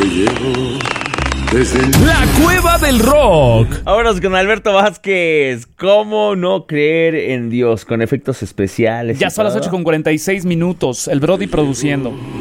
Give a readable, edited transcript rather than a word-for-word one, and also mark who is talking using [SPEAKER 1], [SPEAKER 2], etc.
[SPEAKER 1] llevo desde
[SPEAKER 2] La Cueva del Rock.
[SPEAKER 3] Vámonos con Alberto Vázquez. ¿Cómo no creer en Dios? Con efectos especiales.
[SPEAKER 2] Ya son las 8:46 minutos. El Brody produciendo.